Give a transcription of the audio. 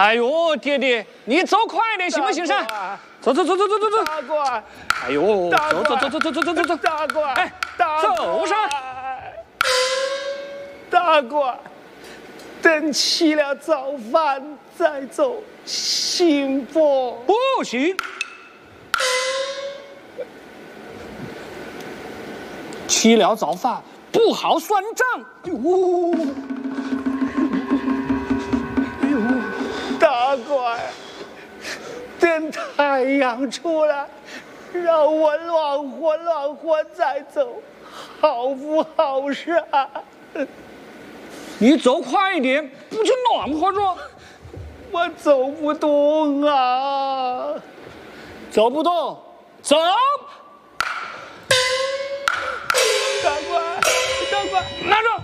哎呦，爹爹，你走快点行不行噻？走。 大官， 哎呦，走。 大官， 哎，走上。 大官，等吃了早饭再走，行不？ 不行。吃了早饭不好算账。 大官，等太阳出来，让我暖和再走，好不好啊？ 你走快一点，不就暖和着？ 我走不动啊！ 走不动，走！ 大官， 拿着。